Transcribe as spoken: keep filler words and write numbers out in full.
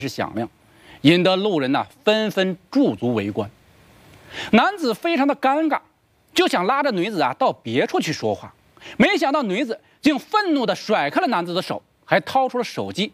是响亮，引得路人呐、纷纷驻足围观。男子非常的尴尬，就想拉着女子啊到别处去说话，没想到女子竟愤怒地甩开了男子的手，还掏出了手机